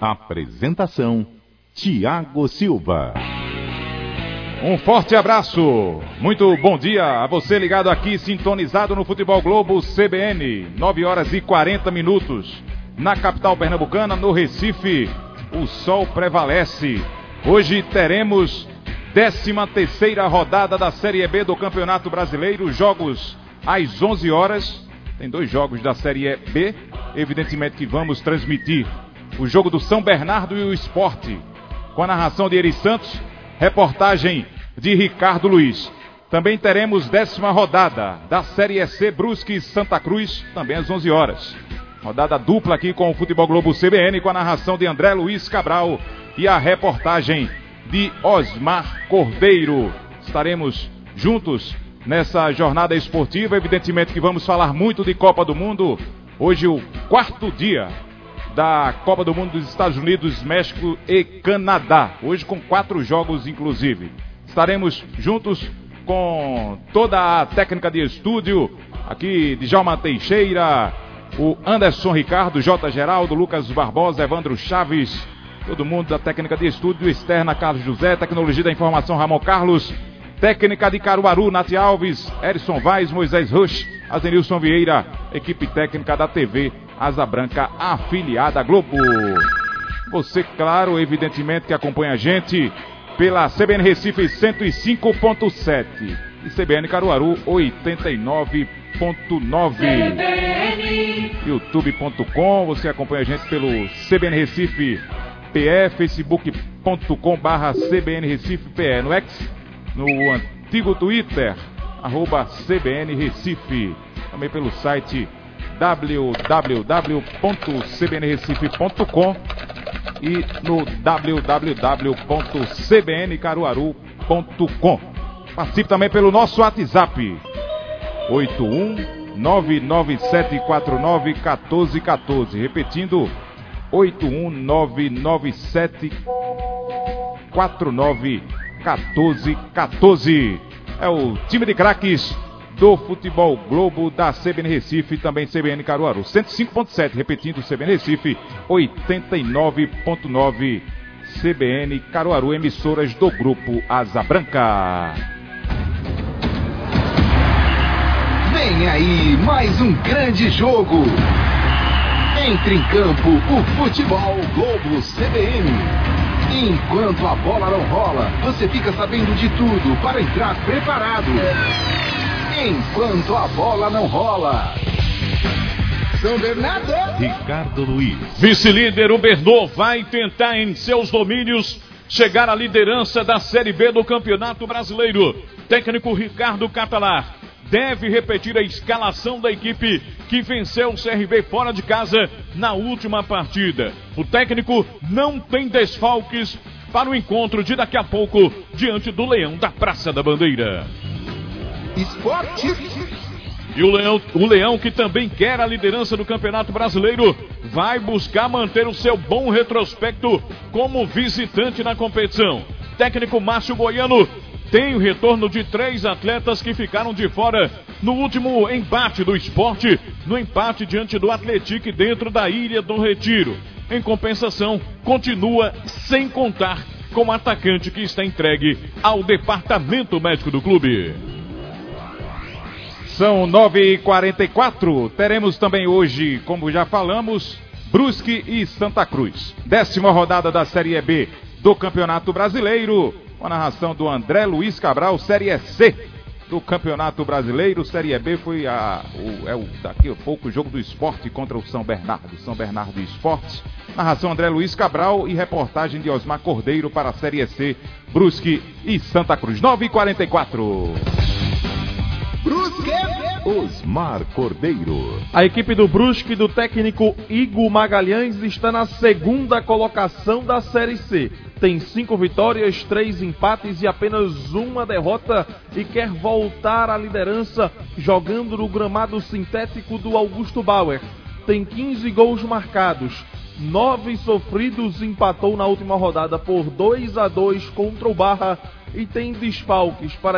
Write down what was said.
Apresentação: Tiago Silva. Um forte abraço, muito bom dia a você ligado aqui, sintonizado no Futebol Globo CBN, 9 horas e 40 minutos, na capital pernambucana, no Recife, o sol prevalece. Hoje teremos 13ª rodada da Série B do Campeonato Brasileiro, jogos às 11 horas, tem 2 jogos da Série B, evidentemente que vamos transmitir o jogo do São Bernardo e o Sport, com a narração de Eri Santos, reportagem de Ricardo Luiz. Também teremos 10ª rodada da Série C, Brusque e Santa Cruz, também às 11 horas. Rodada dupla aqui com o Futebol Globo CBN, com a narração de André Luiz Cabral e a reportagem de Osmar Cordeiro. Estaremos juntos nessa jornada esportiva, evidentemente que vamos falar muito de Copa do Mundo. Hoje o 4º dia da Copa do Mundo dos Estados Unidos, México e Canadá. Hoje com 4 jogos inclusive. Estaremos juntos com toda a técnica de estúdio, aqui de Djalma Teixeira, o Anderson Ricardo, J. Geraldo, Lucas Barbosa, Evandro Chaves, todo mundo da técnica de estúdio externa, Carlos José, tecnologia da informação, Ramon Carlos, técnica de Caruaru, Nath Alves, Erison Vaz, Moisés Rush, Azenilson Vieira, equipe técnica da TV Asa Branca, afiliada à Globo. Você, claro, evidentemente que acompanha a gente pela CBN Recife 105.7 e CBN Caruaru 89.9. youtube.com, você acompanha a gente pelo CBN Recife PE, facebook.com/CBN Recife PE, no X, no antigo Twitter, @CBN Recife, também pelo site www.cbnrecife.com e no www.cbncaruaru.com. Participe também pelo nosso WhatsApp 81997491414, repetindo 81997491414. É o time de craques do Futebol Globo da CBN Recife, também CBN Caruaru 105.7, repetindo CBN Recife 89.9 CBN Caruaru, emissoras do Grupo Asa Branca. Vem aí mais um grande jogo. Entre em campo o Futebol Globo CBN. Enquanto a bola não rola, você fica sabendo de tudo para entrar preparado. Enquanto a bola não rola. São Bernardo. Ricardo Luiz. Vice-líder Uberno vai tentar em seus domínios chegar à liderança da Série B do Campeonato Brasileiro. Técnico Ricardo Catalar deve repetir a escalação da equipe que venceu o CRB fora de casa na última partida. O técnico não tem desfalques para o encontro de daqui a pouco diante do Leão da Praça da Bandeira. Esporte. E o Leão, que também quer a liderança do Campeonato Brasileiro, vai buscar manter o seu bom retrospecto como visitante na competição. Técnico Márcio Goiano tem o retorno de 3 atletas que ficaram de fora no último embate do Sport, no empate diante do Atlético dentro da Ilha do Retiro. Em compensação, continua sem contar com o atacante que está entregue ao departamento médico do clube. São 9h44, teremos também hoje, como já falamos, Brusque e Santa Cruz. 10ª rodada da Série B do Campeonato Brasileiro, com a narração do André Luiz Cabral. Série C do Campeonato Brasileiro, Série B foi daqui a pouco o jogo do Sport contra o São Bernardo e Sport. Narração André Luiz Cabral e reportagem de Osmar Cordeiro para a Série C, Brusque e Santa Cruz. 9h44. Brusque. Osmar Cordeiro. A equipe do Brusque do técnico Igor Magalhães está na 2ª colocação da Série C. Tem 5 vitórias, 3 empates e apenas 1 derrota e quer voltar à liderança jogando no gramado sintético do Augusto Bauer. Tem 15 gols marcados, 9 sofridos, empatou na última rodada por 2-2 contra o Barra e tem desfalques para